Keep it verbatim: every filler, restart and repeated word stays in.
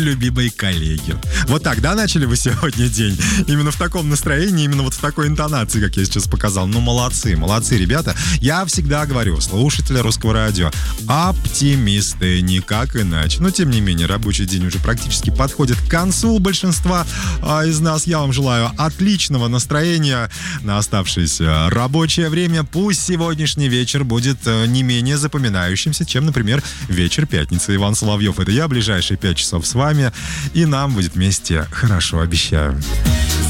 любимые коллеги. Вот так, да, начали вы сегодня день? Именно в таком настроении, именно вот в такой интонации, как я сейчас показал. Ну, молодцы, молодцы, ребята. Я всегда говорю, слушатели Русского радио, оптимисты, никак иначе. Но, тем не менее, рабочий день уже практически подходит к концу. У большинства а, из нас я вам желаю отличного настроения на оставшееся рабочее время. Пусть сегодняшний вечер будет а, не менее запоминающимся, чем, например, вечер пятницы. Иван Соловьев, это я, ближайшие пять часов с вами. И нам будет вместе хорошо, обещаю.